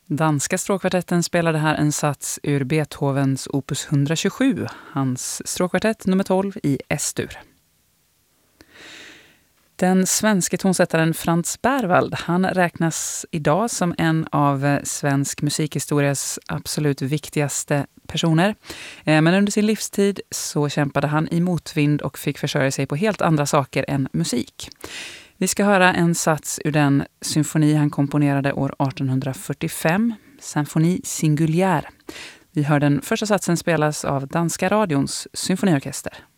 Danska stråkkvartetten spelade här en sats ur Beethovens opus 127, hans stråkkvartett nummer 12 i S-dur. Den svenske tonsättaren Frans Berwald, han räknas idag som en av svensk musikhistorias absolut viktigaste personer. Men under sin livstid så kämpade han i motvind och fick försörja sig på helt andra saker än musik. Vi ska höra en sats ur den symfoni han komponerade år 1845, Symphonie singulière. Vi hör den första satsen spelas av Danska radions symfoniorkester.